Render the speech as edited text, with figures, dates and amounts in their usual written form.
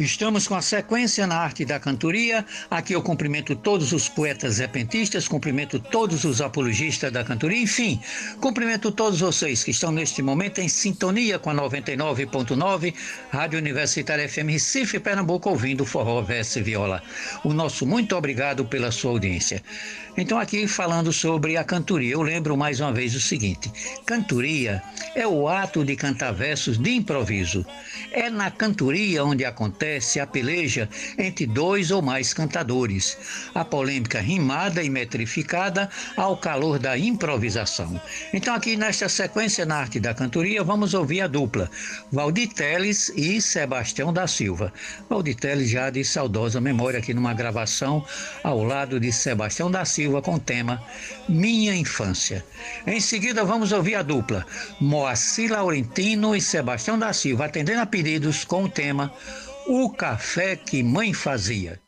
Estamos com a sequência na arte da cantoria. Aqui eu cumprimento todos os poetas repentistas, cumprimento todos os apologistas da cantoria, enfim, cumprimento todos vocês que estão neste momento em sintonia com a 99.9 Rádio Universitária FM Recife, Pernambuco, ouvindo Forró, Verso e Viola. O nosso muito obrigado pela sua audiência. Então, aqui falando sobre a cantoria, eu lembro mais uma vez o seguinte: cantoria é o ato de cantar versos de improviso. É na cantoria onde acontece a peleja entre dois ou mais cantadores, a polêmica rimada e metrificada ao calor da improvisação. Então, aqui nesta sequência na arte da cantoria, vamos ouvir a dupla Valdir Teles e Sebastião da Silva. Valdir Teles já de saudosa memória, aqui numa gravação ao lado de Sebastião da Silva com o tema Minha Infância. Em seguida, vamos ouvir a dupla Moacir Laurentino e Sebastião da Silva, atendendo a pedidos com o tema O Café que Mãe Fazia.